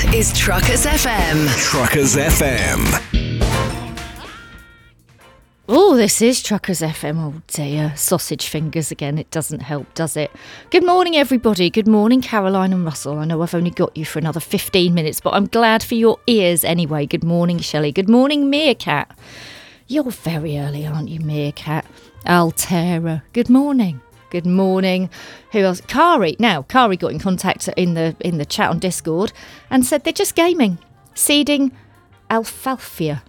is Truckers FM. Truckers FM. Oh, this is Truckers FM. Oh dear, sausage fingers again. It doesn't help, does it? Good morning, everybody. Good morning, Caroline and Russell. I know I've only got you for another 15 minutes, but I'm glad for your ears anyway. Good morning, Shelley. Good morning, Meerkat. You're very early, aren't you, Meerkat? Altera. Good morning. Good morning. Who else? Kari. Now, Kari got in contact in the chat on Discord and said they're just gaming, seeding alfalfa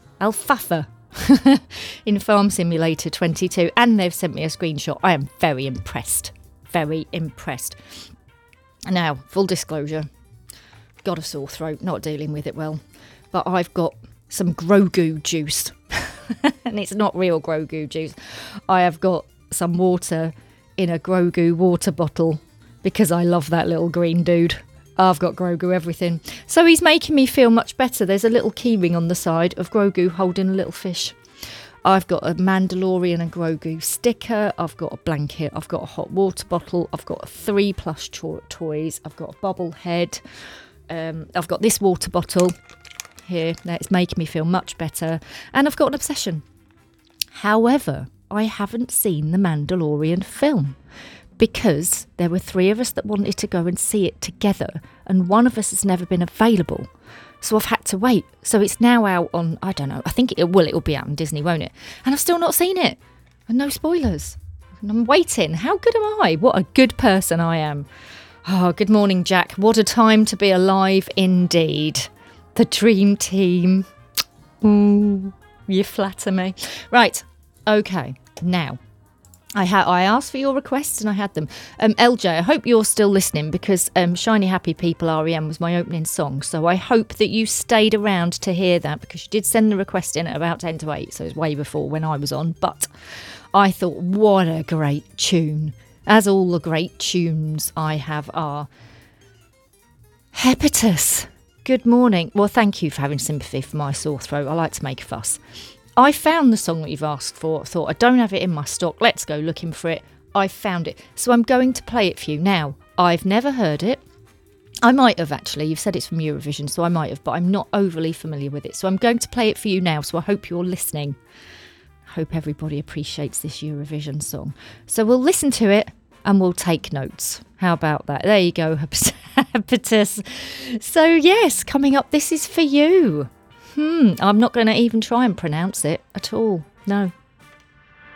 in Farm Simulator 22, and they've sent me a screenshot. I am very impressed. Very impressed. Now, full disclosure, got a sore throat, not dealing with it well, but I've got some Grogu juice, and it's not real Grogu juice. I have got some water in a Grogu water bottle because I love that little green dude. I've got Grogu everything. So he's making me feel much better. There's a little keyring on the side of Grogu holding a little fish. I've got a Mandalorian and Grogu sticker. I've got a blanket. I've got a hot water bottle. I've got 3 plush toys. I've got a bobble head. I've got this water bottle here. It's making me feel much better. And I've got an obsession. However, I haven't seen the Mandalorian film, because there were 3 of us that wanted to go and see it together, and one of us has never been available. So I've had to wait. So it's now out on, I don't know, I think it'll be out on Disney, won't it? And I've still not seen it. And no spoilers. And I'm waiting. How good am I? What a good person I am. Oh, good morning, Jack. What a time to be alive indeed. The dream team. Ooh, you flatter me. Right, okay, now. I asked for your requests and I had them. LJ, I hope you're still listening, because Shiny Happy People REM was my opening song. So I hope that you stayed around to hear that, because you did send the request in at about 10 to 8. So it was way before when I was on. But I thought, what a great tune. As all the great tunes I have are. Hepatus. Good morning. Well, thank you for having sympathy for my sore throat. I like to make a fuss. I found the song that you've asked for. Thought, I don't have it in my stock. Let's go looking for it. I found it. So I'm going to play it for you. Now, I've never heard it. I might have, actually. You've said it's from Eurovision, so I might have, but I'm not overly familiar with it. So I'm going to play it for you now, so I hope you're listening. I hope everybody appreciates this Eurovision song. So we'll listen to it and we'll take notes. How about that? There you go, Hepatus. So yes, coming up, this is for you. I'm not going to even try and pronounce it at all. No,